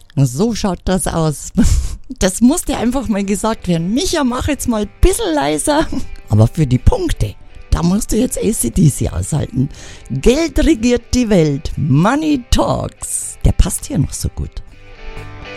So schaut das aus. Das musste einfach mal gesagt werden. Micha, mach jetzt mal ein bisschen leiser. Aber für die Punkte, da musst du jetzt AC/DC aushalten. Geld regiert die Welt. Money Talks. Der passt hier noch so gut.